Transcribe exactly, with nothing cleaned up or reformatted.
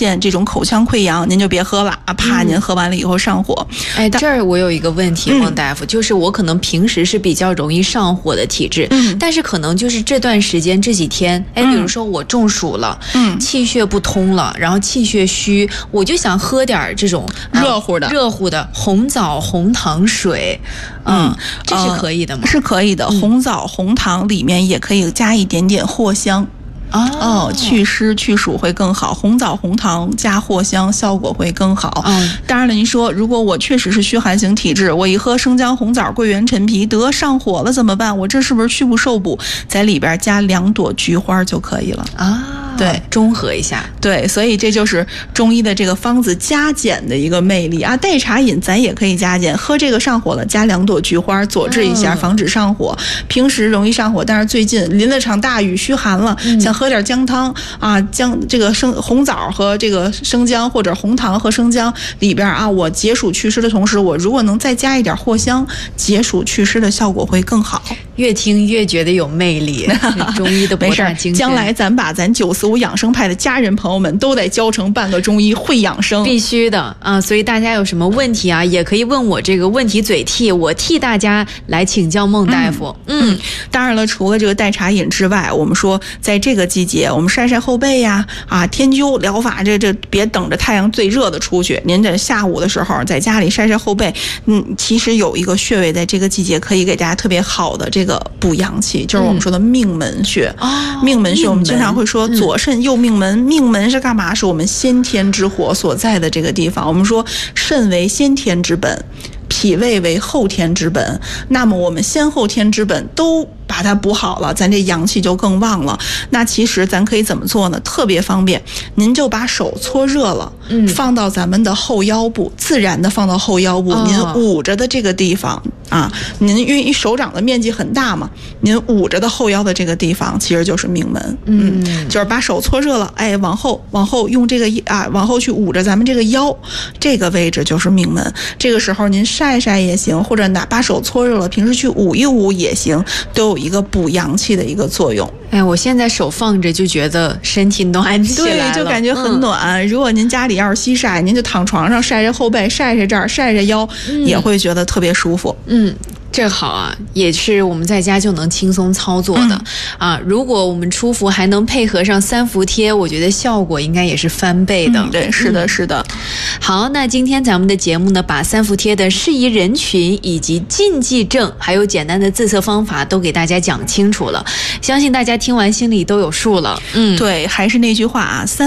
现这种口腔溃疡，您就别喝了啊，怕您喝完了以后上火。 哎，这儿我有一个问题，孟大夫，嗯、就是我可能平时是比较容易上火的体质，嗯，但是可能就是这段时间这几天，哎，比如说我中暑了，嗯，气血不通了，然后气血虚，我就想喝点这种热乎的、 呃、热乎的红枣、红糖水，嗯，嗯这是可以的吗？ 呃、是可以的， 嗯、 红枣、红糖里面也可以加一点点藿香。哦，祛湿祛暑会更好，红枣红糖加藿香效果会更好。嗯，当然了，您说如果我确实是虚寒型体质，我一喝生姜、红枣、桂圆、陈皮得上火了怎么办？我这是不是虚不受补？在里边加两朵菊花就可以了啊。 对， 中和一下。 对，所以这就是中医的这个方子加减的一个魅力啊。代茶饮咱也可以加减，喝这个上火了，加两朵菊花佐制一下，防止上火。嗯、平时容易上火，但是最近淋了场大雨，虚寒了，嗯、想喝点姜汤啊，姜这个生红枣和这个生姜，或者红糖和生姜里边啊，我解暑祛湿的同时，我如果能再加一点藿香，解暑祛湿的效果会更好。 越听越觉得有魅力，中医的博大精深。 将来咱把咱九四五养生派的家人朋友们都得教成半个中医，会养生， 必须的啊！所以大家有什么问题啊，也可以问我这个问题嘴替，我替大家来请教孟大夫。嗯， 嗯当然了，除了这个代茶饮之外，我们说在这个季节，我们晒晒后背呀，啊，天灸疗法，这这别等着太阳最热的出去，您这下午的时候在家里晒晒后背。嗯，其实有一个穴位在这个季节可以给大家特别好的这个补阳气，就是我们说的命门穴。 哦、 嗯，命门穴我们经常会说左肾右命门，嗯、命门是干嘛？是我们先天之火所在的这个地方。我们说肾为先天之本，脾胃为后天之本，那么我们先后天之本都把它补好了，咱这阳气就更旺了。那其实咱可以怎么做呢？特别方便，您就把手搓热了，嗯，放到咱们的后腰部，自然的放到后腰部，哦、您捂着的这个地方啊，您因为手掌的面积很大嘛，您捂着的后腰的这个地方其实就是命门，嗯，嗯就是把手搓热了，哎，往后往后用这个啊，往后去捂着咱们这个腰，这个位置就是命门。这个时候您晒晒也行，或者拿把手搓热了，平时去捂一捂也行，都有一个补阳气的一个作用。 哎，我现在手放着就觉得身体暖起来了， 对，就感觉很暖。嗯、如果您家里要是西晒，您就躺床上晒晒后背，晒晒这儿，晒晒腰，嗯、也会觉得特别舒服。 嗯。这好啊，也是我们在家就能轻松操作的、嗯、啊！如果我们出伏还能配合上三伏贴，我觉得效果应该也是翻倍的。 嗯、对，是的，是的。 嗯、好，那今天咱们的节目呢，把三伏贴的适宜人群以及禁忌症，还有简单的自测方法都给大家讲清楚了，相信大家听完心里都有数了。嗯， 对，还是那句话啊，三。